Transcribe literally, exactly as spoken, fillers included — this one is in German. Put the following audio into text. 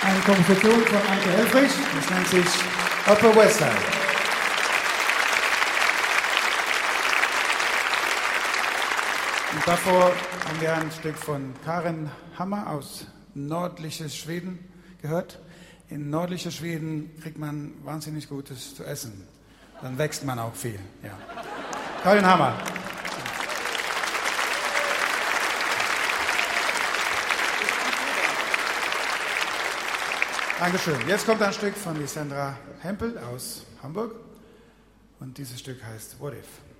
Eine Komposition von Anke Helfrich. Das nennt sich Upper West Side. Und davor haben wir ein Stück von Karin Hammer aus nördliches Schweden gehört. In nördliches Schweden kriegt man wahnsinnig Gutes zu essen. Dann wächst man auch viel. Ja. Karin Hammer. Dankeschön. Jetzt kommt ein Stück von Lissandra Hempel aus Hamburg. Und dieses Stück heißt What If?